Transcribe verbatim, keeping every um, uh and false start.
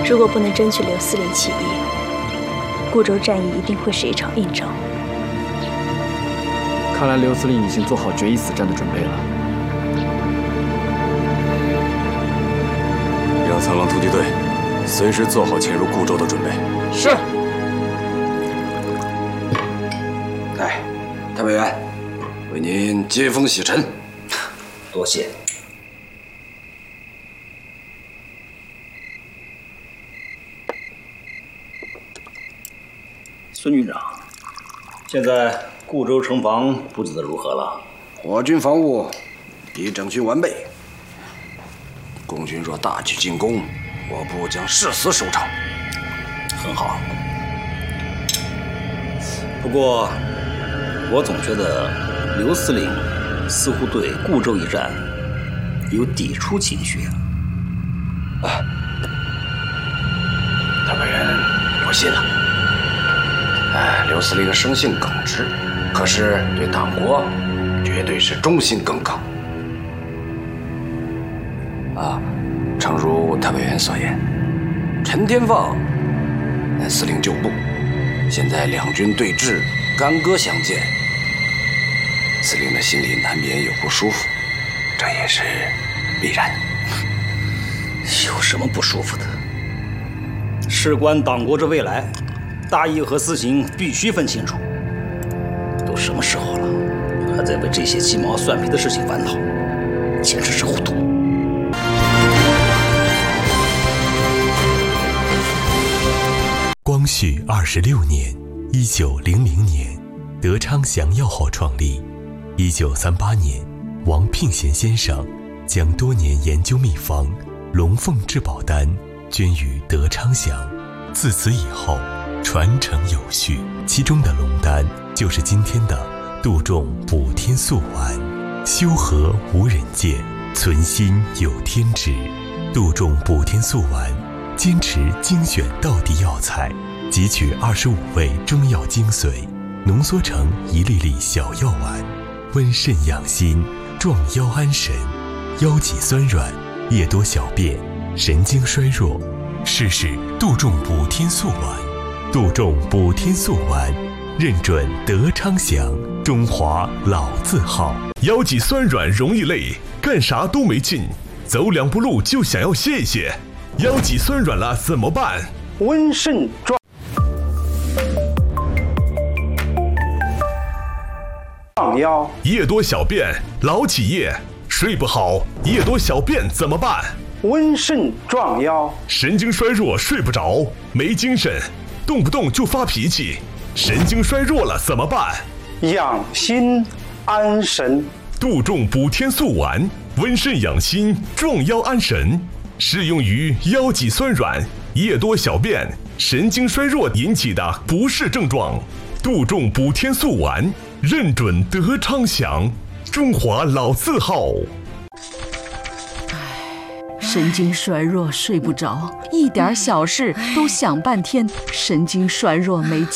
如果不能争取刘司令起义，固州战役一定会是一场硬仗。 看来刘司令已经做好决一死战的准备了。 让苍狼突击队随时做好潜入固州的准备。 是。 来，太委员，为您接风洗尘。 多谢。孙军长，现在固州城防布置的如何了？ 我军防务已整训完备。共军若大举进攻，我部将誓死守城。 很好。不过，我总觉得刘司令似乎对固州一战有抵触情绪啊。 啊，太委员不信了。哎，刘司令生性耿直，可是对党国绝对是忠心耿耿。啊，诚如太委员所言，陈天放乃司令旧部，现在两军对峙，干戈相见，司令的心里难免有不舒服，这也是必然。 有什么不舒服的？事关党国之未来，大义和私情必须分清楚。都什么时候了，还在为这些鸡毛蒜皮的事情烦恼，简直是糊涂。 光绪二十六年，一九零零年，德昌祥药号创立。一九三八年，王聘贤先生将多年研究秘方龙凤至宝丹捐于德昌祥，自此以后传承有序。其中的龙丹就是今天的杜仲补天素丸。修和无人见，存心有天知。杜仲补天素丸坚持精选道地药材，汲取二十五味中药精髓，浓缩成一粒粒小药丸，温肾养心，壮腰安神，腰脊酸软，夜多小便，神经衰弱，试试杜仲补天素丸。杜仲补天素丸，认准德昌祥，中华老字号。 腰脊酸软容易累，干啥都没劲，走两步路就想要歇一歇。腰脊酸软了怎么办？ 温肾壮壮腰。 夜多小便，老起夜，睡不好，夜多小便怎么办？ 温肾壮腰。 神经衰弱，睡不着，没精神，动不动就发脾气，神经衰弱了怎么办？ 养心安神。 杜仲补天素丸，温肾养心，壮腰安神，适用于腰脊酸软、夜多小便、神经衰弱引起的不适症状。杜仲补天素丸，认准德昌祥，中华老字号。 神经衰弱睡不着，一点小事都想半天，神经衰弱没劲。